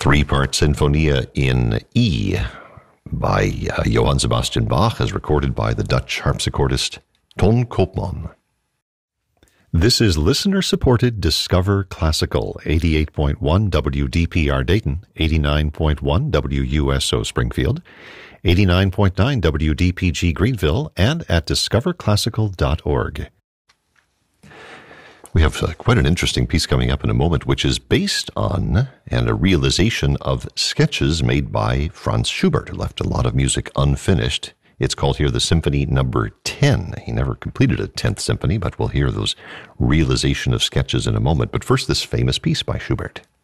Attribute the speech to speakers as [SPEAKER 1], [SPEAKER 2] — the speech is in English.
[SPEAKER 1] Three-part Sinfonia in E by Johann Sebastian Bach, as recorded by the Dutch harpsichordist Ton Koopman. This is listener-supported Discover Classical, 88.1 WDPR Dayton, 89.1 WUSO Springfield, 89.9 WDPG Greenville, and at discoverclassical.org. We have quite an interesting piece coming up in a moment, which is based on and a realization of sketches made by Franz Schubert, who left a lot of music unfinished. It's called here the Symphony Number 10. He never completed a 10th symphony, but we'll hear those realization of sketches in a moment. But first, this famous piece by Schubert.